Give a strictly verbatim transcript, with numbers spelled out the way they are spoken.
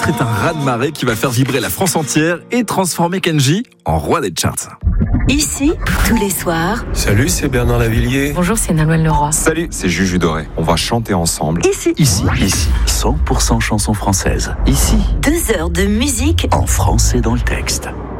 titre est un raz-de-marée qui va faire vibrer la France entière et transformer Kenji en roi des charts. Ici, tous les soirs. Salut, c'est Bernard Lavillier. Bonjour, c'est Nolwenn Leroy. Salut, c'est Juju Doré. On va chanter ensemble. Ici. Ici, ici, cent pour cent chansons françaises. Ici, Deux heures de musique en français dans le texte.